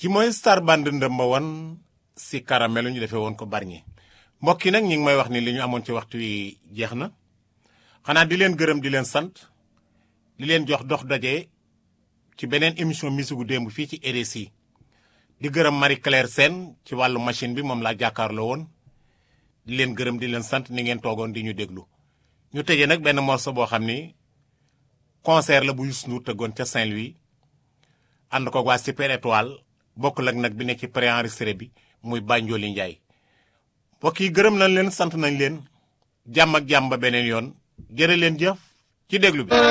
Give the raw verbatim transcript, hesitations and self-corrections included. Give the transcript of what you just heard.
ci mooy Star Band ndëmba wan si Caramel ñu defee woon ko Bargny mbokk yi nag ñi ngi may wax ni li ñu amoon ci waxtu wi jeex na xanaa di leen gërëm di leen sant di leen jox dox daje ci beneen émission musique démb fii ci R S I di gërëm Marie Claire Sène ci wàllu machine bi moom laa jàkkaarloo woon di leen gërëm di leen sant ni ngeen toogoon di ñu déglu ñu tëjee nag benn morceau boo xam ni concert la bu Youssou Ndour tëggoon ca Saint-Louis ànd ko waa Super Étoile bokkul ak nag bi nekk ci préenregistré bi muy Banjoli Ndiaye mbokk yi gërëm nañ leen sant nañ leen jàmm ak jàmm ba beneen yoon jërë leen jëf ci déglu bi